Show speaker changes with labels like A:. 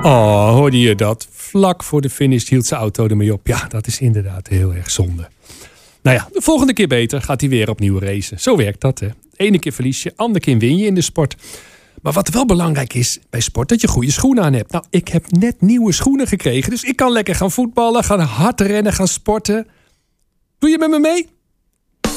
A: Oh, hoorde je dat? Vlak voor de finish hield zijn auto ermee op. Ja, dat is inderdaad heel erg zonde. Nou ja, de volgende keer beter gaat hij weer opnieuw racen. Zo werkt dat, hè. Ene keer verlies je, andere keer win je in de sport. Maar wat wel belangrijk is bij sport, dat je goede schoenen aan hebt. Nou, ik heb net nieuwe schoenen gekregen, dus ik kan lekker gaan voetballen, gaan hard rennen, gaan sporten. Doe je met me mee?